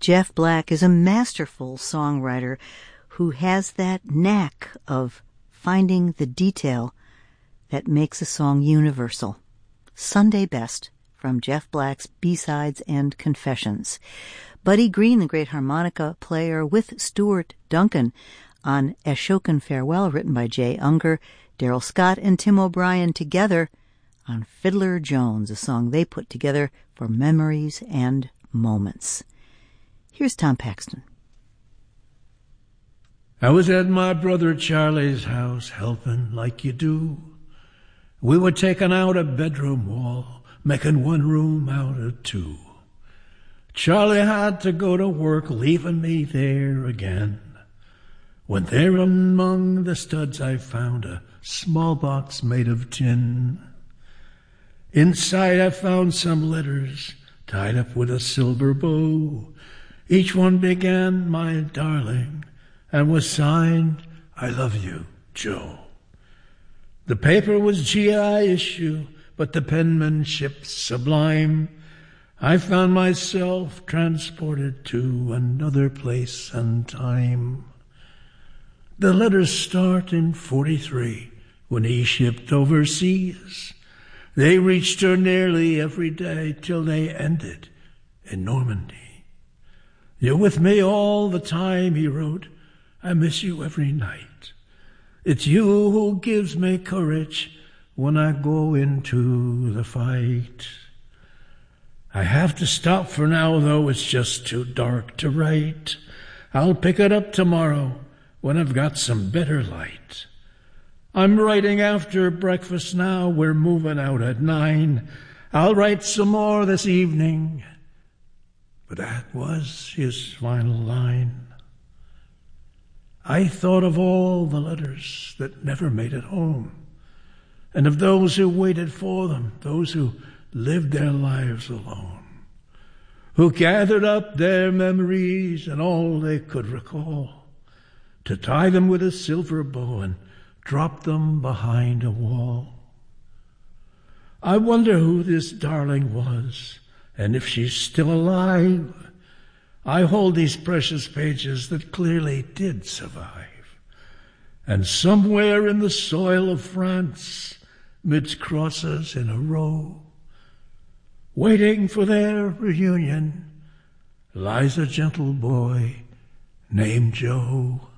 Jeff Black is a masterful songwriter who has that knack of finding the detail that makes a song universal. Sunday Best from Jeff Black's B-Sides and Confessions. Buddy Green, the great harmonica player, with Stuart Duncan on Ashokan Farewell, written by Jay Unger, Daryl Scott and Tim O'Brien together on Fiddler Jones, a song they put together for memories and moments. Here's Tom Paxton. I was at my brother Charlie's house helping like you do. We were taking out a bedroom wall, making one room out of two. Charlie had to go to work, leaving me there again. When there among the studs I found a small box made of tin. Inside I found some letters tied up with a silver bow. Each one began, "My darling," and was signed, "I love you, Joe." The paper was GI issue, but the penmanship sublime. I found myself transported to another place and time. The letters start in 43, when he shipped overseas. They reached her nearly every day till they ended in Normandy. "You're with me all the time," he wrote. "I miss you every night. It's you who gives me courage when I go into the fight. I have to stop for now, though it's just too dark to write. I'll pick it up tomorrow when I've got some better light. I'm writing after breakfast now. We're moving out at 9. I'll write some more this evening." But that was his final line. I thought of all the letters that never made it home, and of those who waited for them, those who lived their lives alone, who gathered up their memories and all they could recall, to tie them with a silver bow and drop them behind a wall. I wonder who this darling was, and if she's still alive. I hold these precious pages that clearly did survive. And somewhere in the soil of France, midst crosses in a row, waiting for their reunion, lies a gentle boy named Joe.